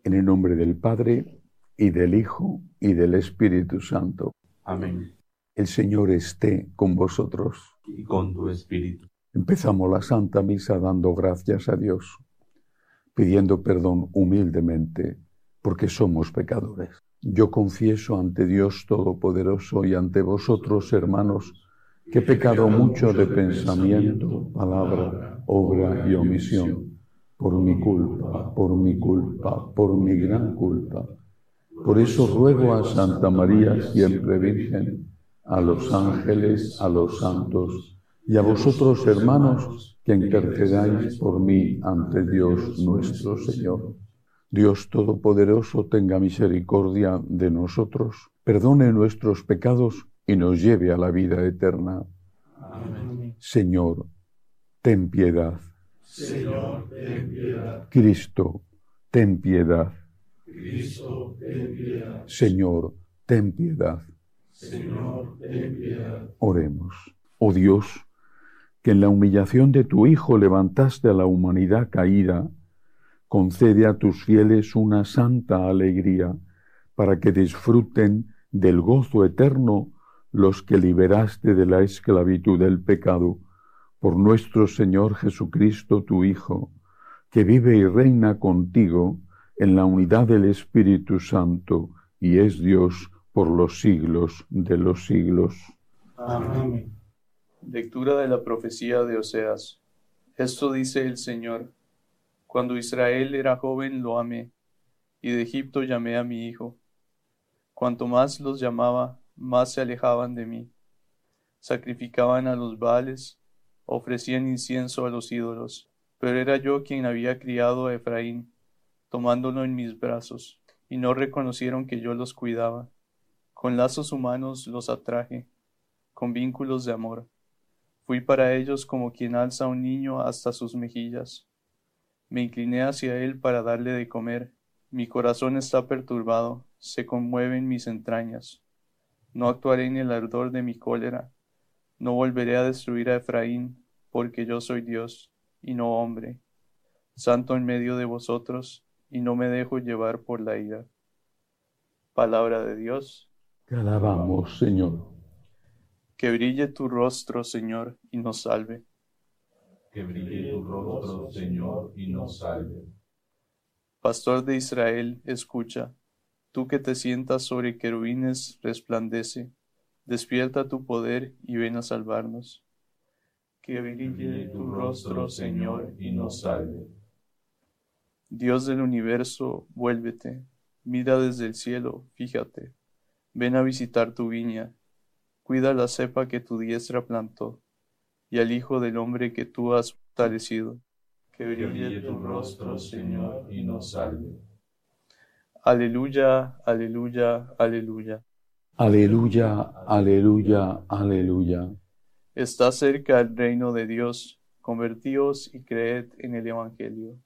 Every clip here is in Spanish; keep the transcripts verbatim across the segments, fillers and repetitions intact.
En el nombre del Padre, y del Hijo, y del Espíritu Santo. Amén. El Señor esté con vosotros. Y con tu espíritu. Empezamos la Santa Misa dando gracias a Dios, pidiendo perdón humildemente, porque somos pecadores. Yo confieso ante Dios Todopoderoso y ante vosotros, hermanos, que he pecado mucho de pensamiento, palabra, obra y omisión, por mi culpa, por mi culpa, por mi gran culpa. Por eso ruego a Santa María, siempre Virgen, a los ángeles, a los santos, y a vosotros, hermanos, que intercedáis por mí ante Dios nuestro Señor. Dios Todopoderoso tenga misericordia de nosotros, perdone nuestros pecados y nos lleve a la vida eterna. Amén. Señor, ten piedad. Señor, ten piedad. Cristo, ten piedad. Cristo, ten piedad. Señor, ten piedad. Señor, ten piedad. Oremos. Oh Dios, que en la humillación de tu Hijo levantaste a la humanidad caída, concede a tus fieles una santa alegría, para que disfruten del gozo eterno los que liberaste de la esclavitud del pecado, por nuestro Señor Jesucristo, tu Hijo, que vive y reina contigo en la unidad del Espíritu Santo, y es Dios por los siglos de los siglos. Amén. Lectura de la profecía de Oseas. Esto dice el Señor: Cuando Israel era joven lo amé, y de Egipto llamé a mi hijo. Cuanto más los llamaba, más se alejaban de mí. Sacrificaban a los Baales, ofrecían incienso a los ídolos. Pero era yo quien había criado a Efraín, tomándolo en mis brazos, y no reconocieron que yo los cuidaba. Con lazos humanos los atraje, con vínculos de amor. Fui para ellos como quien alza a un niño hasta sus mejillas. Me incliné hacia él para darle de comer. Mi corazón está perturbado, se conmueven mis entrañas. No actuaré en el ardor de mi cólera. No volveré a destruir a Efraín, porque yo soy Dios, y no hombre, santo en medio de vosotros, y no me dejo llevar por la ira. Palabra de Dios. Te alabamos, Señor. Que brille tu rostro, Señor, y nos salve. Que brille tu rostro, Señor, y nos salve. Pastor de Israel, escucha. Tú que te sientas sobre querubines, resplandece. Despierta tu poder y ven a salvarnos. Que brille tu rostro, Señor, y nos salve. Dios del universo, vuélvete. Mira desde el cielo, fíjate. Ven a visitar tu viña. Cuida la cepa que tu diestra plantó, y al Hijo del Hombre que tú has fortalecido. Que brille tu rostro, Señor, y nos salve. Aleluya, aleluya, aleluya. Aleluya, aleluya, aleluya. Está cerca el reino de Dios. Convertíos y creed en el Evangelio.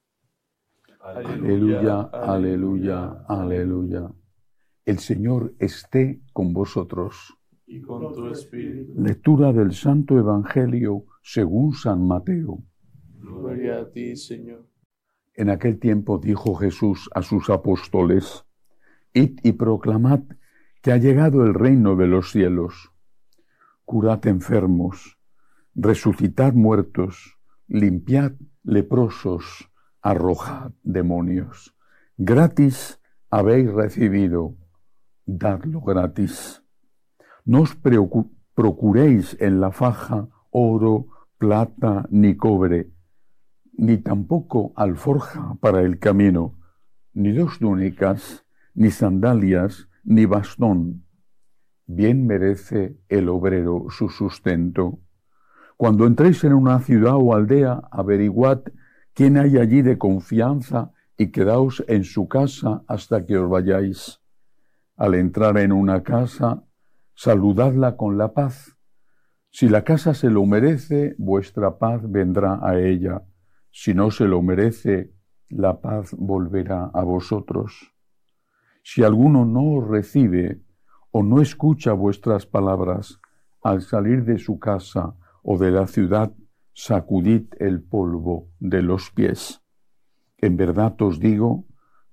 Aleluya, aleluya, aleluya. El Señor esté con vosotros. Y con tu espíritu. Lectura del Santo Evangelio según San Mateo. Gloria a ti, Señor. En aquel tiempo dijo Jesús a sus apóstoles: Id y proclamad que ha llegado el reino de los cielos. Curad enfermos, resucitad muertos, limpiad leprosos, arrojad demonios. Gratis habéis recibido, dadlo gratis. No os procuréis en la faja oro, plata, ni cobre, ni tampoco alforja para el camino, ni dos túnicas, ni sandalias, ni bastón. Bien merece el obrero su sustento. Cuando entréis en una ciudad o aldea, averiguad quién hay allí de confianza y quedaos en su casa hasta que os vayáis. Al entrar en una casa, saludadla con la paz. Si la casa se lo merece, vuestra paz vendrá a ella. Si no se lo merece, la paz volverá a vosotros. Si alguno no os recibe o no escucha vuestras palabras, al salir de su casa o de la ciudad, sacudid el polvo de los pies. En verdad os digo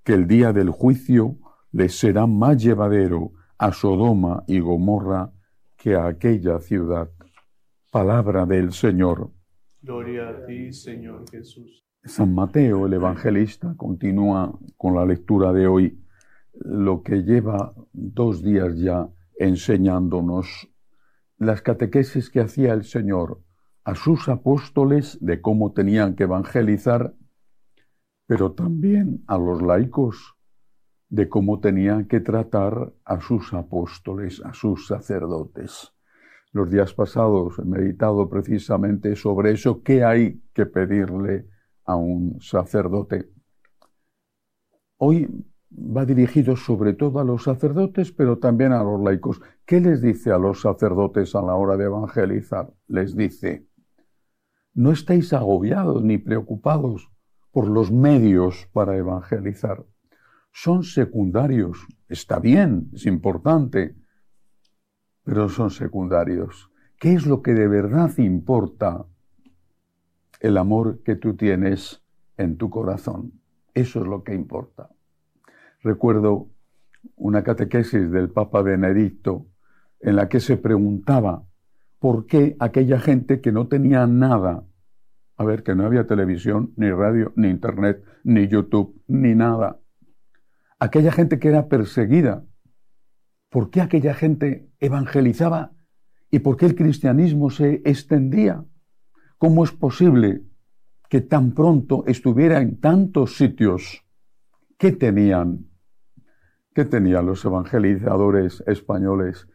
que el día del juicio les será más llevadero a Sodoma y Gomorra que a aquella ciudad. Palabra del Señor. Gloria a ti, Señor Jesús. San Mateo, el evangelista, continúa con la lectura de hoy, lo que lleva dos días ya enseñándonos las catequesis que hacía el Señor a sus apóstoles de cómo tenían que evangelizar, pero también a los laicos de cómo tenían que tratar a sus apóstoles, a sus sacerdotes. Los días pasados he meditado precisamente sobre eso, qué hay que pedirle a un sacerdote. Hoy va dirigido sobre todo a los sacerdotes, pero también a los laicos. ¿Qué les dice a los sacerdotes a la hora de evangelizar? Les dice: no estéis agobiados ni preocupados por los medios para evangelizar. Son secundarios. Está bien, es importante, pero son secundarios. ¿Qué es lo que de verdad importa? El amor que tú tienes en tu corazón. Eso es lo que importa. Recuerdo una catequesis del Papa Benedicto en la que se preguntaba por qué aquella gente que no tenía nada, a ver, que no había televisión, ni radio, ni internet, ni YouTube, ni nada, aquella gente que era perseguida, ¿por qué aquella gente evangelizaba y por qué el cristianismo se extendía? ¿Cómo es posible que tan pronto estuviera en tantos sitios? ¿Qué tenían? ¿Qué tenían los evangelizadores españoles?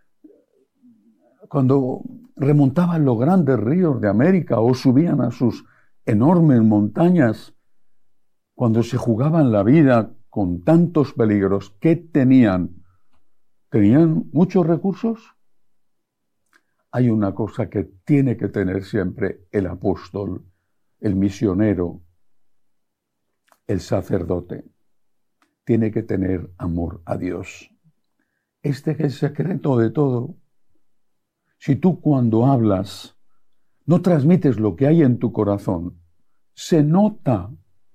Cuando remontaban los grandes ríos de América o subían a sus enormes montañas, cuando se jugaban la vida con tantos peligros, ¿qué tenían? ¿Tenían muchos recursos? Hay una cosa que tiene que tener siempre el apóstol, el misionero, el sacerdote. Tiene que tener amor a Dios. Este es el secreto de todo. Si tú cuando hablas no transmites lo que hay en tu corazón, se nota.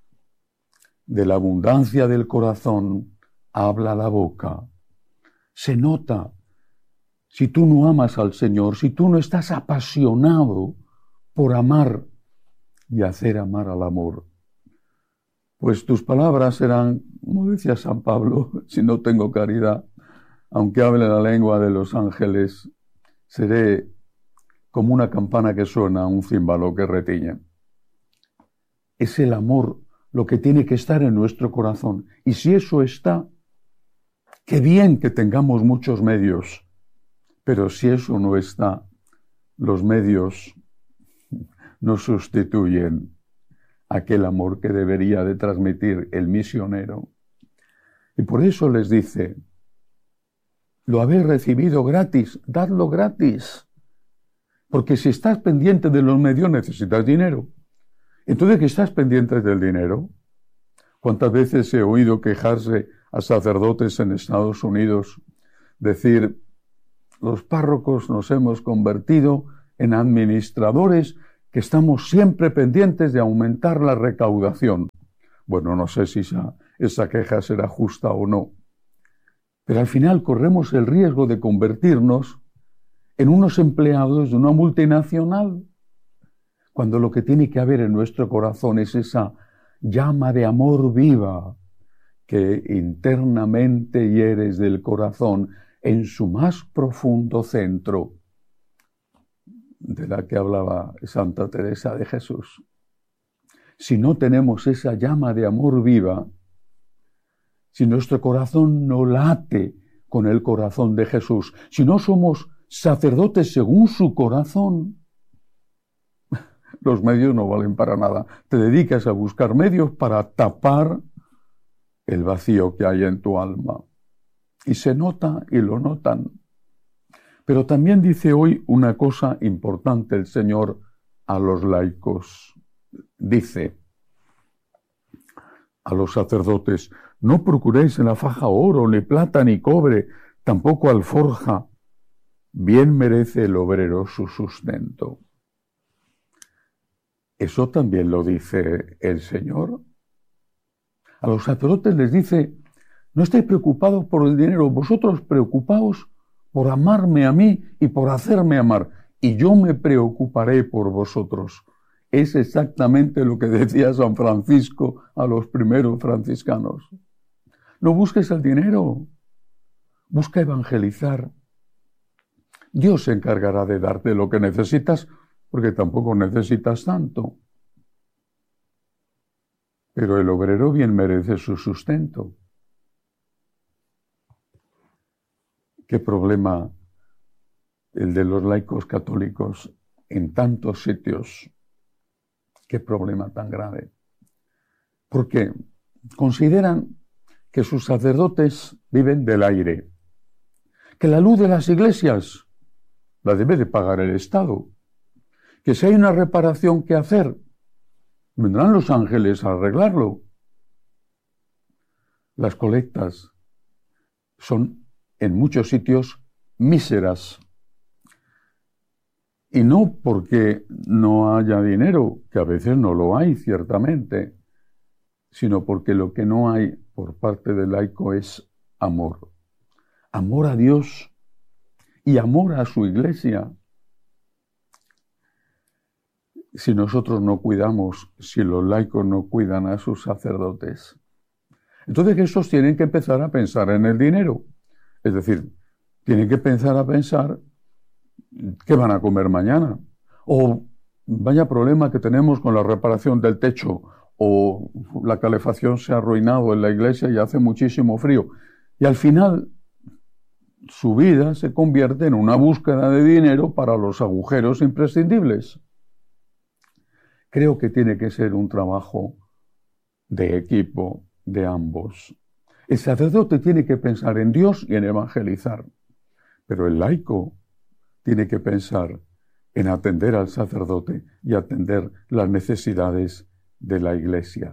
De la abundancia del corazón habla la boca. Se nota. Si tú no amas al Señor, si tú no estás apasionado por amar y hacer amar al amor, pues tus palabras serán, como decía San Pablo, si no tengo caridad, aunque hable la lengua de los ángeles, seré como una campana que suena, un címbalo que retiñe. Es el amor lo que tiene que estar en nuestro corazón. Y si eso está, qué bien que tengamos muchos medios. Pero si eso no está, los medios no sustituyen aquel amor que debería de transmitir el misionero. Y por eso les dice: lo habéis recibido gratis, dadlo gratis. Porque si estás pendiente de los medios necesitas dinero. Entonces, ¿qué estás pendiente del dinero? ¿Cuántas veces he oído quejarse a sacerdotes en Estados Unidos decir: los párrocos nos hemos convertido en administradores que estamos siempre pendientes de aumentar la recaudación? Bueno, no sé si esa, esa queja será justa o no, pero al final corremos el riesgo de convertirnos en unos empleados de una multinacional, cuando lo que tiene que haber en nuestro corazón es esa llama de amor viva que internamente hieres del corazón en su más profundo centro, de la que hablaba Santa Teresa de Jesús. Si no tenemos esa llama de amor viva, si nuestro corazón no late con el corazón de Jesús, si no somos sacerdotes según su corazón, los medios no valen para nada. Te dedicas a buscar medios para tapar el vacío que hay en tu alma. Y se nota y lo notan. Pero también dice hoy una cosa importante el Señor a los laicos. Dice a los sacerdotes: no procuréis en la faja oro, ni plata, ni cobre, tampoco alforja. Bien merece el obrero su sustento. Eso también lo dice el Señor. A los sacerdotes les dice, no estéis preocupados por el dinero, vosotros preocupaos por amarme a mí y por hacerme amar, y yo me preocuparé por vosotros. Es exactamente lo que decía San Francisco a los primeros franciscanos. No busques el dinero, busca evangelizar. Dios se encargará de darte lo que necesitas, porque tampoco necesitas tanto. Pero el obrero bien merece su sustento. ¿Qué problema el de los laicos católicos en tantos sitios? ¿Qué problema tan grave? Porque consideran que sus sacerdotes viven del aire, que la luz de las iglesias la debe de pagar el Estado, que si hay una reparación que hacer, vendrán los ángeles a arreglarlo. Las colectas son en muchos sitios míseras. Y no porque no haya dinero, que a veces no lo hay, ciertamente, sino porque lo que no hay por parte del laico es amor. Amor a Dios y amor a su iglesia. Si nosotros no cuidamos, si los laicos no cuidan a sus sacerdotes, entonces estos tienen que empezar a pensar en el dinero. Es decir, tienen que empezar a pensar qué van a comer mañana. O vaya problema que tenemos con la reparación del techo, o la calefacción se ha arruinado en la iglesia y hace muchísimo frío. Y al final su vida se convierte en una búsqueda de dinero para los agujeros imprescindibles. Creo que tiene que ser un trabajo de equipo de ambos. El sacerdote tiene que pensar en Dios y en evangelizar, pero el laico tiene que pensar en atender al sacerdote y atender las necesidades de la iglesia.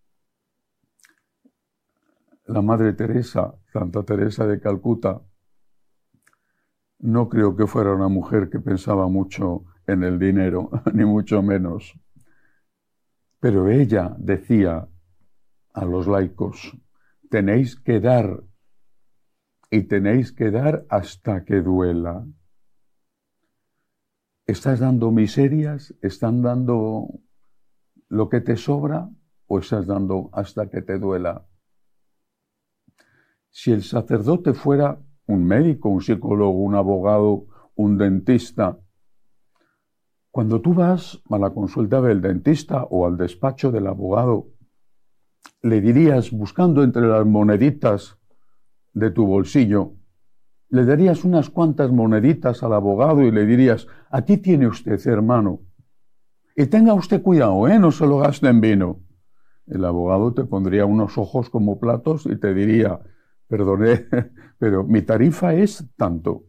La Madre Teresa, Santa Teresa de Calcuta, no creo que fuera una mujer que pensaba mucho en el dinero, ni mucho menos. Pero ella decía a los laicos, tenéis que dar, y tenéis que dar hasta que duela. ¿Estás dando miserias? ¿Están dando lo que te sobra? ¿O estás dando hasta que te duela? Si el sacerdote fuera un médico, un psicólogo, un abogado, un dentista, cuando tú vas a la consulta del dentista o al despacho del abogado, le dirías, buscando entre las moneditas de tu bolsillo, le darías unas cuantas moneditas al abogado y le dirías, aquí tiene usted, hermano, y tenga usted cuidado, ¿eh? No se lo gaste en vino. El abogado te pondría unos ojos como platos y te diría, perdone, pero mi tarifa es tanto.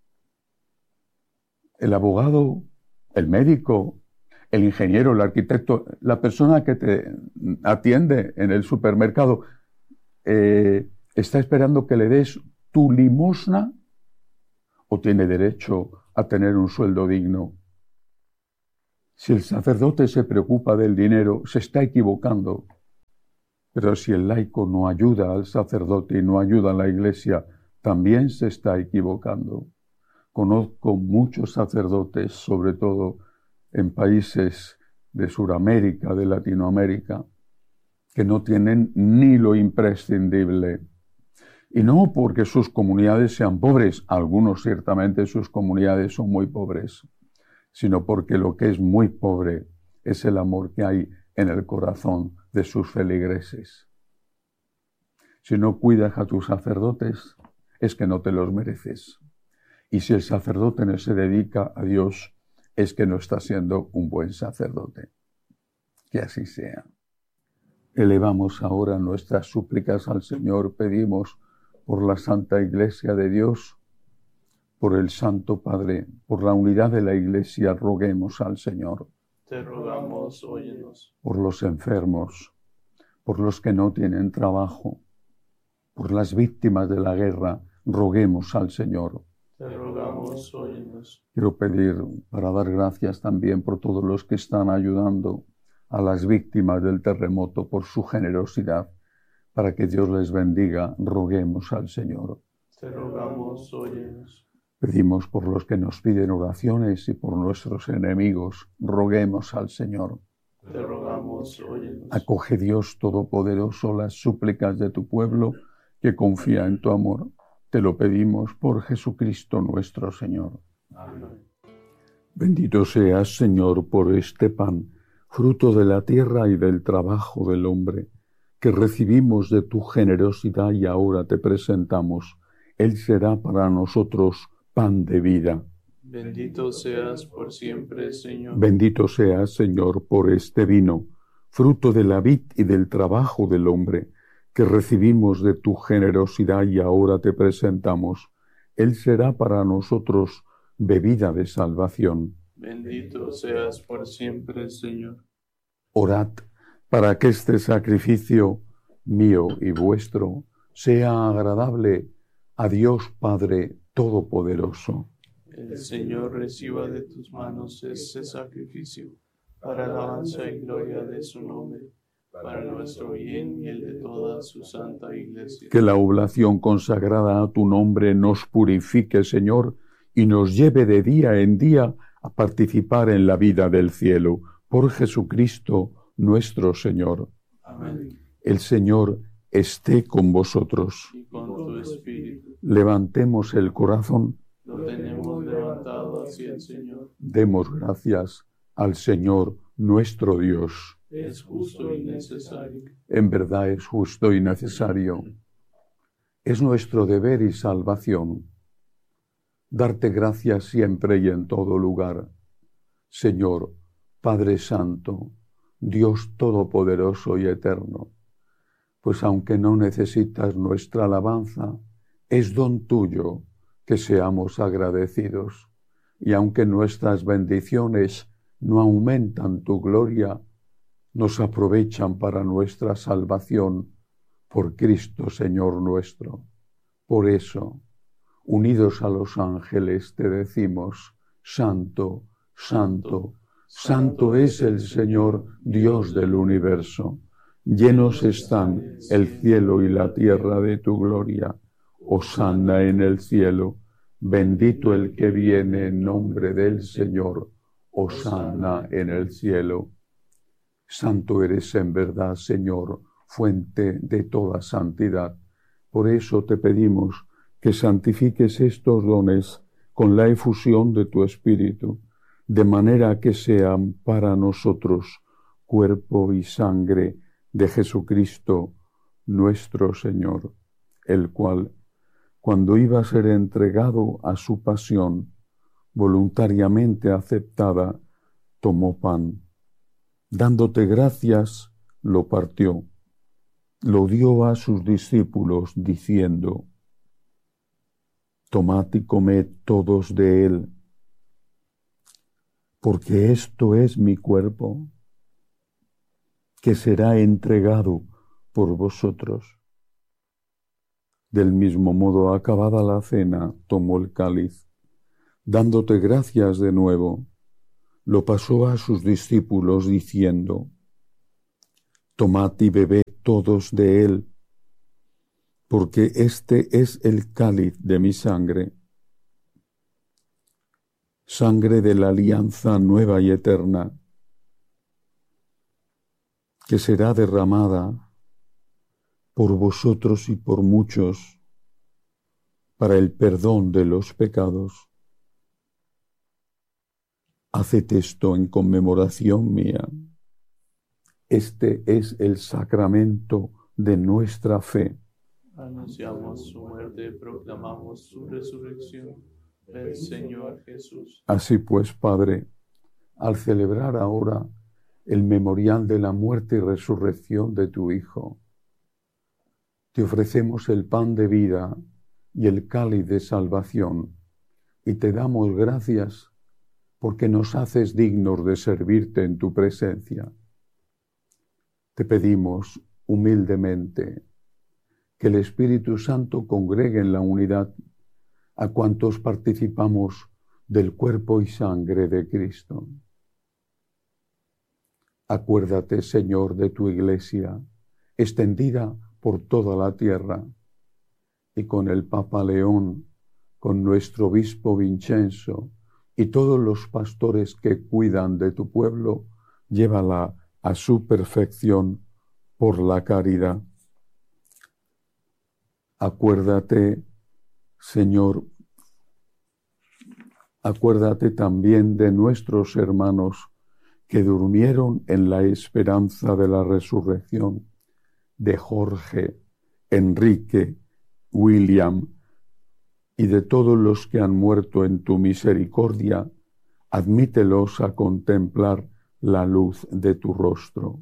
El abogado, el médico, el ingeniero, el arquitecto, la persona que te atiende en el supermercado, eh, está esperando que le des tu limosna o tiene derecho a tener un sueldo digno. Si el sacerdote se preocupa del dinero, se está equivocando. Pero si el laico no ayuda al sacerdote y no ayuda a la iglesia, también se está equivocando. Conozco muchos sacerdotes, sobre todo en países de Sudamérica, de Latinoamérica, que no tienen ni lo imprescindible. Y no porque sus comunidades sean pobres, algunos ciertamente sus comunidades son muy pobres, sino porque lo que es muy pobre es el amor que hay en el corazón de sus feligreses. Si no cuidas a tus sacerdotes, es que no te los mereces. Y si el sacerdote no se dedica a Dios, es que no está siendo un buen sacerdote. Que así sea. Elevamos ahora nuestras súplicas al Señor, pedimos por la Santa Iglesia de Dios, por el Santo Padre, por la unidad de la Iglesia, roguemos al Señor. Te rogamos, óyenos. Por los enfermos, por los que no tienen trabajo, por las víctimas de la guerra, roguemos al Señor. Te rogamos, óyenos. Quiero pedir, para dar gracias también por todos los que están ayudando a las víctimas del terremoto, por su generosidad. Para que Dios les bendiga, roguemos al Señor. Te rogamos, óyenos. Pedimos por los que nos piden oraciones y por nuestros enemigos, roguemos al Señor. Te rogamos, óyenos. Acoge, Dios Todopoderoso, las súplicas de tu pueblo que confía en tu amor. Te lo pedimos por Jesucristo nuestro Señor. Amén. Bendito seas, Señor, por este pan, fruto de la tierra y del trabajo del hombre, que recibimos de tu generosidad y ahora te presentamos. Él será para nosotros pan de vida. Bendito seas por siempre, Señor. Bendito seas, Señor, por este vino, fruto de la vid y del trabajo del hombre, que recibimos de tu generosidad y ahora te presentamos. Él será para nosotros bebida de salvación. Bendito seas por siempre, Señor. Orad para que este sacrificio mío y vuestro sea agradable a Dios Padre Todopoderoso. El Señor reciba de tus manos este sacrificio, para alabanza y gloria de su nombre, para nuestro bien y el de toda su santa Iglesia. Que la oblación consagrada a tu nombre nos purifique, Señor, y nos lleve de día en día a participar en la vida del cielo. Por Jesucristo nuestro Señor. Amén. El Señor esté con vosotros. Y con tu espíritu. Levantemos el corazón. Lo tenemos levantado hacia el Señor. Demos gracias al Señor nuestro Dios. Es justo y necesario. En verdad es justo y necesario. Es nuestro deber y salvación darte gracias siempre y en todo lugar. Señor, Padre Santo, Dios Todopoderoso y Eterno, pues aunque no necesitas nuestra alabanza, es don tuyo que seamos agradecidos, y aunque nuestras bendiciones no aumentan tu gloria, nos aprovechan para nuestra salvación por Cristo Señor nuestro. Por eso, unidos a los ángeles, te decimos: Santo, Santo, Santo es el Señor, Dios del universo. Llenos están el cielo y la tierra de tu gloria. Hosanna en el cielo. Bendito el que viene en nombre del Señor. Hosanna en el cielo. Santo eres en verdad, Señor, fuente de toda santidad. Por eso te pedimos que santifiques estos dones con la efusión de tu Espíritu, de manera que sean para nosotros cuerpo y sangre de Jesucristo nuestro Señor, el cual, cuando iba a ser entregado a su pasión, voluntariamente aceptada, tomó pan. Dándote gracias, lo partió, lo dio a sus discípulos, diciendo: Tomad y comed todos de él, porque esto es mi cuerpo, que será entregado por vosotros. Del mismo modo, acabada la cena, tomó el cáliz, dándote gracias de nuevo, lo pasó a sus discípulos, diciendo: Tomad y bebed todos de él, porque este es el cáliz de mi sangre, sangre de la alianza nueva y eterna, que será derramada por vosotros y por muchos para el perdón de los pecados. Haced esto en conmemoración mía. Este es el sacramento de nuestra fe. Anunciamos su muerte, proclamamos su resurrección. Ven, Señor Jesús. Así pues, Padre, al celebrar ahora el memorial de la muerte y resurrección de tu Hijo, te ofrecemos el pan de vida y el cáliz de salvación, y te damos gracias porque nos haces dignos de servirte en tu presencia. Te pedimos humildemente que el Espíritu Santo congregue en la unidad a cuantos participamos del cuerpo y sangre de Cristo. Acuérdate, Señor, de tu Iglesia, extendida por toda la tierra, y con el Papa León, con nuestro obispo Vincenzo y todos los pastores que cuidan de tu pueblo, llévala a su perfección por la caridad. Acuérdate, Señor, acuérdate también de nuestros hermanos que durmieron en la esperanza de la resurrección, de Jorge, Enrique, William, y de todos los que han muerto en tu misericordia, admítelos a contemplar la luz de tu rostro.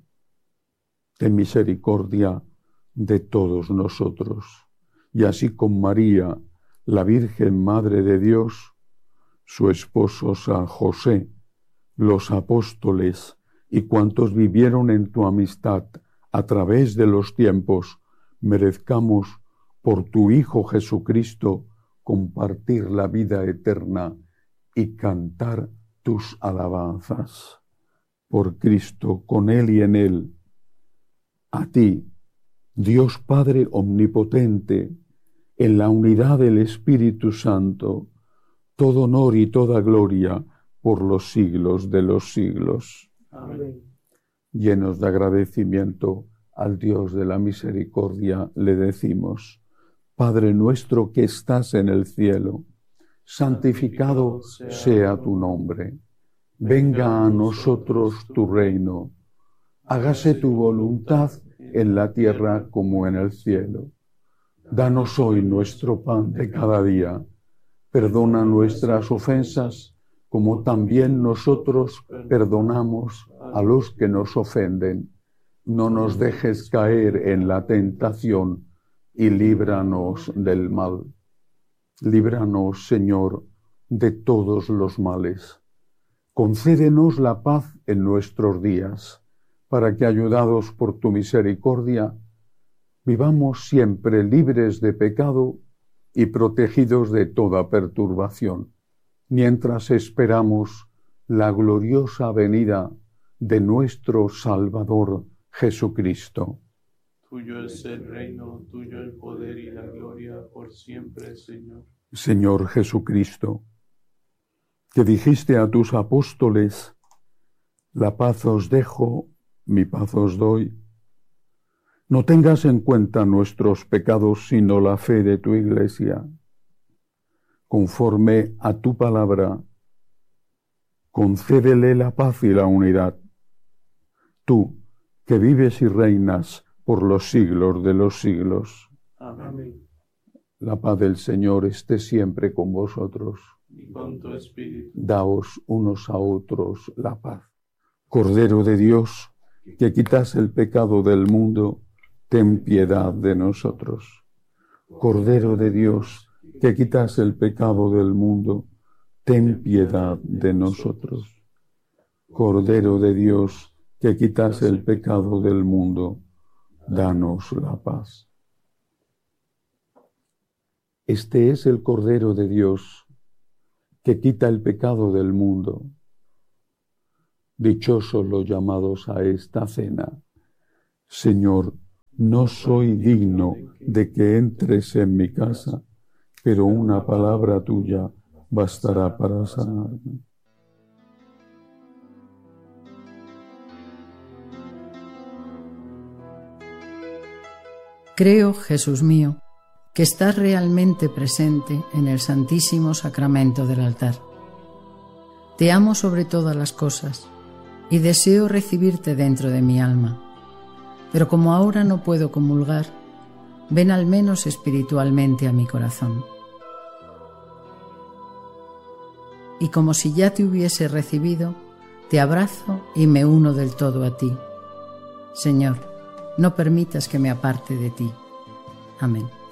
Ten misericordia de todos nosotros, y así con María, la Virgen Madre de Dios, su esposo San José, los apóstoles y cuantos vivieron en tu amistad a través de los tiempos, merezcamos por tu Hijo Jesucristo compartir la vida eterna y cantar tus alabanzas. Por Cristo, con Él y en Él, a ti, Dios Padre omnipotente, en la unidad del Espíritu Santo, todo honor y toda gloria por los siglos de los siglos. Amén. Llenos de agradecimiento al Dios de la misericordia, le decimos: Padre nuestro que estás en el cielo, santificado sea tu nombre. Venga a nosotros tu reino. Hágase tu voluntad en la tierra como en el cielo. Danos hoy nuestro pan de cada día. Perdona nuestras ofensas, como también nosotros perdonamos a los que nos ofenden. No nos dejes caer en la tentación, y líbranos del mal. Líbranos, Señor, de todos los males. Concédenos la paz en nuestros días, para que, ayudados por tu misericordia, vivamos siempre libres de pecado y protegidos de toda perturbación, mientras esperamos la gloriosa venida de nuestro Salvador Jesucristo. Tuyo es el reino, tuyo el poder y la gloria por siempre, Señor. Señor Jesucristo, que dijiste a tus apóstoles: la paz os dejo, mi paz os doy. No tengas en cuenta nuestros pecados, sino la fe de tu Iglesia. Conforme a tu palabra, concédele la paz y la unidad. Tú, que vives y reinas por los siglos de los siglos. Amén. La paz del Señor esté siempre con vosotros. Y con tu espíritu. Daos unos a otros la paz. Cordero de Dios, que quitas el pecado del mundo, ten piedad de nosotros. Cordero de Dios, que quitas el pecado del mundo, ten piedad de nosotros. Cordero de Dios, que quitas el pecado del mundo, danos la paz. Este es el Cordero de Dios, que quita el pecado del mundo. Dichosos los llamados a esta cena. Señor, no soy digno de que entres en mi casa, pero una palabra tuya bastará para sanarme. Creo, Jesús mío, que estás realmente presente en el Santísimo Sacramento del altar. Te amo sobre todas las cosas y deseo recibirte dentro de mi alma. Pero como ahora no puedo comulgar, ven al menos espiritualmente a mi corazón. Y como si ya te hubiese recibido, te abrazo y me uno del todo a ti. Señor, no permitas que me aparte de ti. Amén.